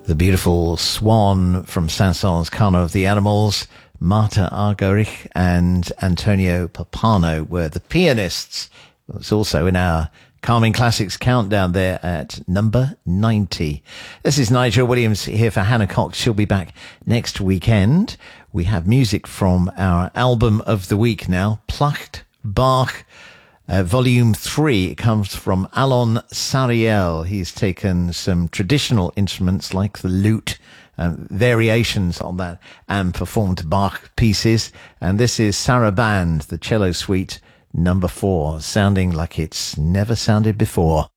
The beautiful Swan from Saint-Saëns' Carnival of the Animals. Marta Argerich and Antonio Pappano were the pianists. It's also in our Calming Classics countdown there at number 90. This is Nigel Williams here for Hannah Cox. She'll be back next weekend. We have music from our album of the week now, Plucked Bach. Volume 3 comes from Alon Sariel. He's taken some traditional instruments like the lute, variations on that, and performed Bach pieces. And this is Sarabande, the cello suite number 4, sounding like it's never sounded before.